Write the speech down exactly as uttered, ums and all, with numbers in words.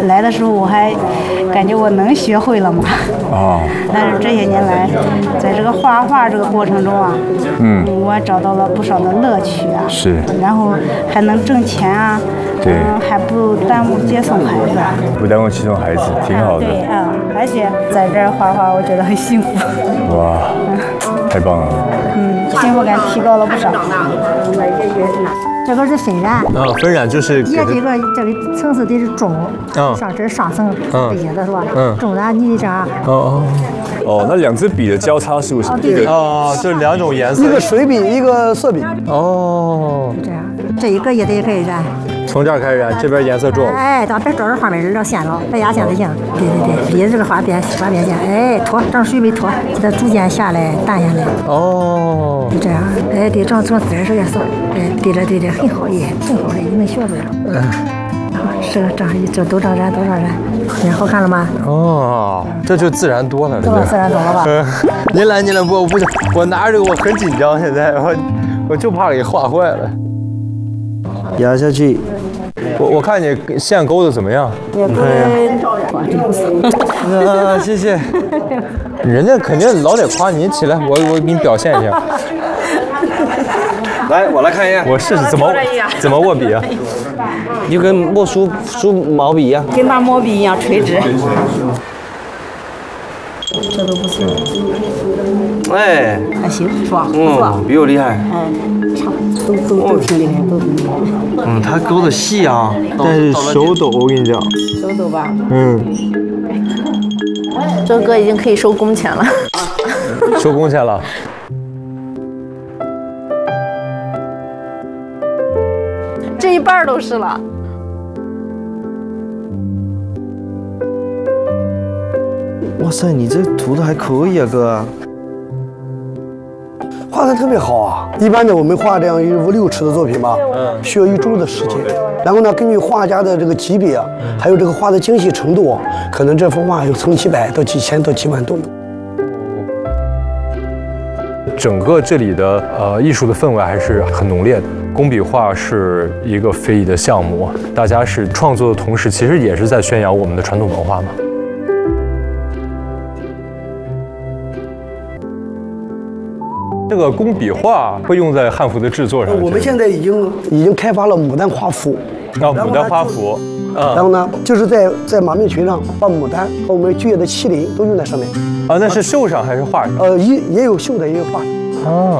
来的时候我还感觉我能学会了吗？ 啊。 但是这些年来，在这个画画这个过程中啊，嗯，我找到了不少的乐趣啊。 是。 然后还能挣钱啊。 对。 嗯，还不耽误接送孩子。 不耽误接送孩子，挺好的。 对啊，而且在这儿画画，我觉得很幸福。 哇，太棒了。 嗯，幸福感提高了不少。 这个是分染， 啊，分染就是叶这个这个层次得是中， 嗯， 上这是上层的叶子是吧？ 嗯， 中染你这样。 哦哦哦，那两支笔的交叉是不是？ 对哦，就是两种颜色， 一个水笔，一个色笔。 哦， 这样，这一个也得可以染。 从这儿开始染，这边颜色重。 哎，到别找着画面这条线了，白压线就行。对对对，离这个画边画边线，哎，拖，让水笔拖，给它逐渐下来，淡下来。 哦， 就这样，哎，对，正正自然是颜色，哎，对着对着，很好耶，很好嘞，你能学会了。嗯。是这样，这都这样染，都这样染，你看好看了吗？ 哦，这就自然多了， 这吧？自然多了吧？ 嗯。您来，您来，我我不行，我拿着我很紧张，现在我我就怕给画坏了。 压下去。 我我看你线勾的怎么样？ 也不啊，谢谢。人家肯定老得夸你，起来，我我给你表现一下。 来，我来看一下。 我试试怎么怎么握笔啊？ 你就跟墨书书毛笔一样， 跟拿毛笔一样垂直。这都不错。 哎， 还行是吧？嗯， 比我厉害。 哎，差不多，都都都挺厉害，都挺厉害。 嗯，他勾的细啊， 但是手抖，我跟你讲。 手抖吧？ 嗯。 周哥已经可以收工钱了。 收工钱了。 这一半都是了。 哇塞，你这涂的还可以啊，哥。 画的特别好啊！一般的我们画这样一五六尺的作品吧，嗯，需要一周的时间。然后呢，根据画家的这个级别啊，还有这个画的精细程度，可能这幅画有从几百到几千到几万都有。 整个这里的呃艺术的氛围还是很浓烈的。工笔画是一个非遗的项目，大家是创作的同时，其实也是在宣扬我们的传统文化嘛。这个工笔画会用在汉服的制作上。 我们现在已经已经开发了牡丹画符。 啊，牡丹花符。 啊。然后呢，就是在在马面裙上画牡丹和我们巨野的麒麟都用在上面。 啊，那是绣上还是画上？ 呃，也也有绣的，也有画的。 哦。